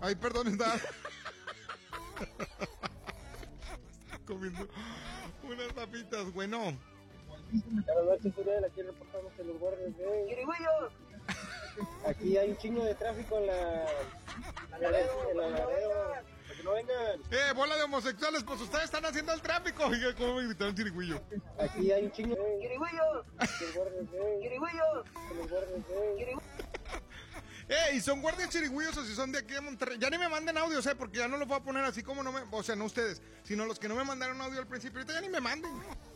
Ay, perdón, estaba comiendo unas papitas. Bueno. Buenas noches, Uriel. Aquí reportamos en los guardias de Chirigüillos. Aquí hay un chingo de tráfico en la Laredo. Para que no vengan. Bola de homosexuales, pues ustedes están haciendo el tráfico. Oiga, ¿cómo me gritaron chirigüillo? Aquí hay un chingo de Chirigüillos. Los guardias de Chirigüillos. Los guardias de Chirigüillos. ¿Y son guardias chirigüillos o si son de aquí de Monterrey? Ya ni me manden audios, porque ya no los voy a poner así como no me... O sea, no ustedes, sino los que no me mandaron audio al principio. Ahorita ya ni me manden.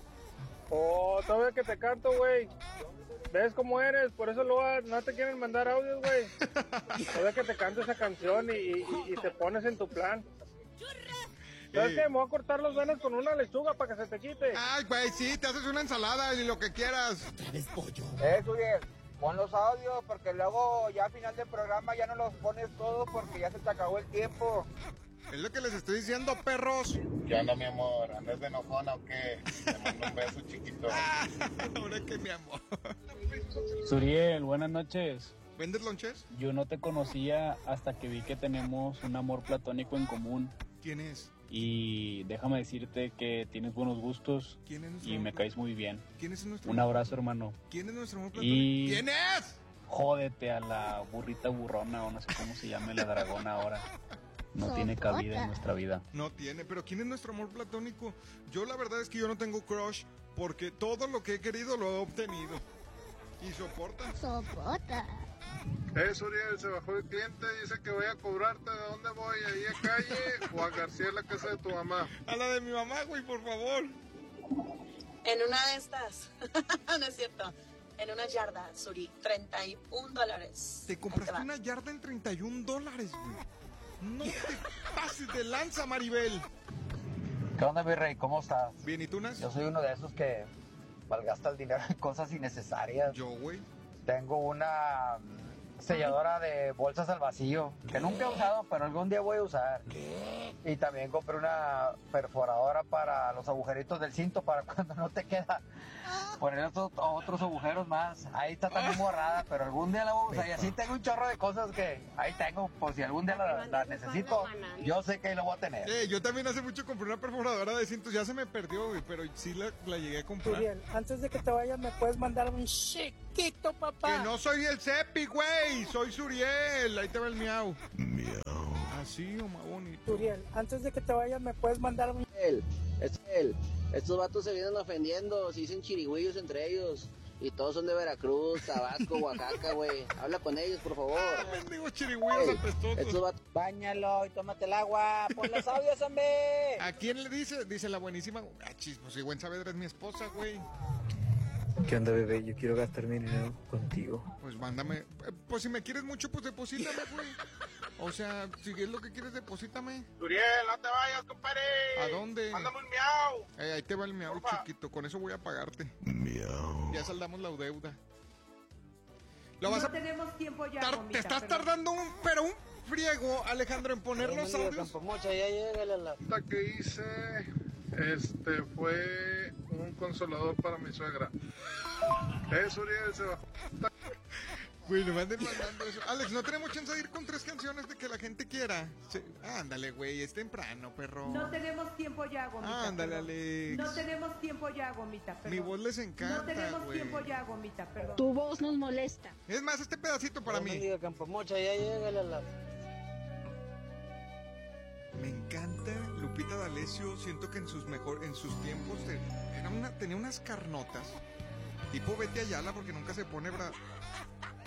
Oh, todavía que te canto, güey. ¿Ves cómo eres? Por eso luego no te quieren mandar audios, güey. Todavía que te canto esa canción y te pones en tu plan. ¿Sabes qué? Me voy a cortar los venas con una lechuga para que se te quite. Ay, güey, sí, te haces una ensalada y lo que quieras. Otra vez pollo. Uriel, pon los audios porque luego ya al final del programa ya no los pones todos porque ya se te acabó el tiempo. Es lo que les estoy diciendo, perros. ¿Qué onda, mi amor? ¿Andas de enojona o qué? Te mando un beso chiquito. Ahora que mi amor. Suriel, buenas noches. ¿Vendes lonches? Yo no te conocía hasta que vi que tenemos un amor platónico en común. ¿Quién es? Y déjame decirte que tienes buenos gustos. ¿Quién es nuestro y amor? me caes muy bien. ¿Quién es nuestro Un amor? abrazo, hermano. ¿Quién es nuestro amor platónico? Y ¿Quién es? jódete a la burrita burrona o no sé cómo se llame la dragona ahora. No tiene cabida en nuestra vida. No tiene, pero ¿quién es nuestro amor platónico? Yo la verdad es que yo no tengo crush porque todo lo que he querido lo he obtenido. ¿Y soporta? Soporta. Uriel, se bajó el cliente, dice que voy a cobrarte. ¿De dónde voy? ¿Ahí a calle o a García, la casa de tu mamá? A la de mi mamá, güey, por favor. En una de estas, no es cierto, en una yarda, Suri, $31. Te compraste una yarda en $31, güey. No te pases de lanza, Maribel. ¿Qué onda, mi rey? ¿Cómo estás? Bien, ¿y tú, Nas? Yo soy uno de esos que malgasta el dinero en cosas innecesarias. Yo, güey. Tengo una selladora de bolsas al vacío que nunca he usado, pero algún día voy a usar. Y también compré una perforadora para los agujeritos del cinto para cuando no te queda poner otros agujeros más. Ahí está también borrada, pero algún día la voy a usar. Y así tengo un chorro de cosas que ahí tengo, por si algún día la necesito, yo sé que ahí lo voy a tener. Yo también hace mucho compré una perforadora de cintos, ya se me perdió, güey, pero sí la llegué a comprar. Muy bien, antes de que te vayas me puedes mandar un chiquito, papá. Que no soy el Cepi, güey, soy Suriel, ahí te va el miau. Miau. Así o más bonito. Uriel, antes de que te vayas me puedes mandar un... Estos vatos se vienen ofendiendo, se dicen chirigüillos entre ellos. Y todos son de Veracruz, Tabasco, Oaxaca, güey. Habla con ellos, por favor. Mendigos chirigüillos apestosos. Estos vatos... Báñalo y tómate el agua. Pon los audios, hombre. ¿A quién le dice? Dice la buenísima. Chis, pues si Buen Saavedra es mi esposa, güey. ¿Qué onda, bebé? Yo quiero gastar mi dinero contigo. Pues mándame. Pues si me quieres mucho, pues deposítame, güey. O sea, si es lo que quieres, deposítame. Uriel, no te vayas, compadre. ¿A dónde? Mándame un miau. Ahí te va el miau, porfa, chiquito. Con eso voy a pagarte. Miau. Ya saldamos la deuda. No tenemos tiempo ya, Te estás tardando un friego, Alejandro, en poner los audios. Ya llegale a la... La que hice fue un consolador para mi suegra. Uriel, se bajó. Güey, me manden mandando eso. Alex, no tenemos chance de ir con 3 canciones de que la gente quiera. Sí. Ándale, güey, es temprano, perro. No tenemos tiempo ya, Gomita. Ándale, Alex. No tenemos tiempo ya, Gomita, perdón. Mi voz les encanta, No tenemos güey. tiempo ya, Gomita, perdón. Tu voz nos molesta. Es más, este pedacito para mí. Diga Campomocha, ya llegale a la... Me encanta Lupita D'Alessio. Siento que en sus tiempos tenía unas carnotas. Tipo Betty Ayala, porque nunca se pone